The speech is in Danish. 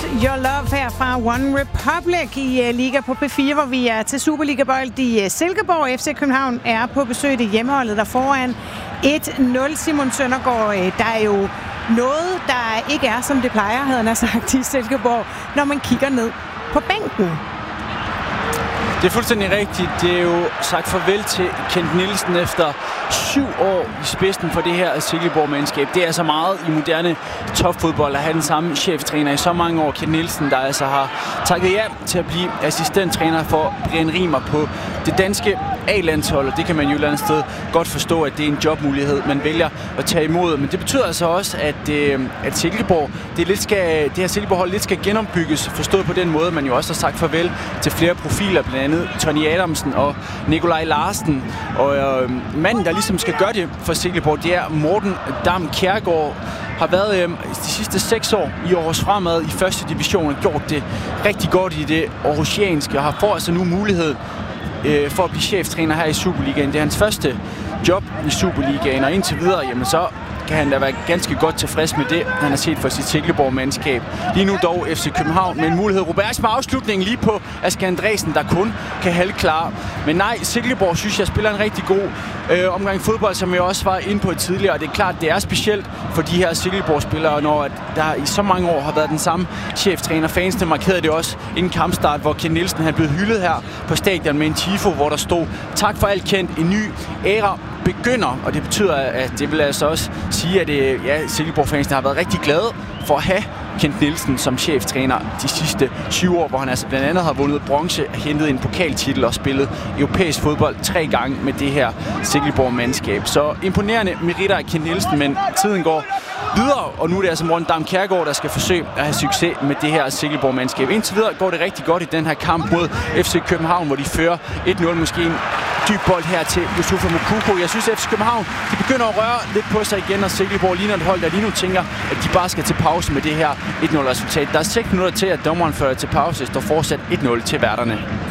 Your Love her fra One Republic i Liga på P4, hvor vi er til Superliga-bold i Silkeborg. FC København er på besøg i hjemmeholdet der foran 1-0. Simon Søndergaard, der er jo noget, der ikke er, som det plejer, havde han sagt i Silkeborg, når man kigger ned på bænken. Det er fuldstændig rigtigt. Det er jo sagt farvel til Kent Nielsen efter 7 år i spidsen for det her Silkeborg-mandskab. Det er så meget i moderne topfodbold at have den samme cheftræner i så mange år. Kent Nielsen, der altså har takket ja til at blive assistenttræner for Brian Riemer på det danske A-landshold. Det kan man jo et eller andet sted godt forstå, at det er en jobmulighed, man vælger at tage imod. Men det betyder altså også, at Silkeborg, det her Silkeborg-hold lidt skal genombygges, forstået på den måde, man jo også har sagt farvel til flere profiler, blandt andet Tony Adamsen og Nikolaj Larsen. Og manden, der ligesom skal gøre det for Silkeborg, det er Morten Dam Kjærgaard. Har været de sidste 6 år i Aarhus Fremad i første division og gjort det rigtig godt i det aarhusianske, og får altså nu mulighed for at blive cheftræner her i Superligaen. Det er hans første job i Superligaen, og indtil videre, jamen så kan han da være ganske godt tilfreds med det, han har set for sit Silkeborg-mandskab. Lige nu dog FC København med en mulighed. Roberts med afslutningen lige på Asger Andresen, der kun kan halvklare. Men nej, Silkeborg synes jeg spiller en rigtig god omgang fodbold, som jeg også var inde på tidligere. Og det er klart, det er specielt for de her Silkeborg-spillere, når der i så mange år har været den samme cheftræner. Fansene markerede det også inden kampstart, hvor Kent Nielsen han blev hyldet her på stadion med en tifo, hvor der stod: tak for alt, Kent, en ny æra begynder, og det betyder, at det vil altså også sige, at Silkeborg-fansene har været rigtig glade for at have Kent Nielsen som cheftræner de sidste 7 år, hvor han altså blandt andet har vundet bronze, hentet en pokaltitel og spillet europæisk fodbold 3 gange med det her Silkeborg-mandskab. Så imponerende meritter af Kent Nielsen, men tiden går videre, og nu er det altså Morten Dam Kjærgaard, der skal forsøge at have succes med det her Silkeborg-mandskab. Indtil videre går det rigtig godt i den her kamp mod FC København, hvor de fører 1-0, måske en dyb bold her til Yusufa Moukoko. Jeg synes, at FC København de begynder at røre lidt på sig igen, og Silkeborg ligner et hold, der lige nu tænker, at de bare skal til pause med det her 1-0-resultat. Der er 6 minutter til, at dommeren fører til pause. Det står fortsat 1-0 til værterne.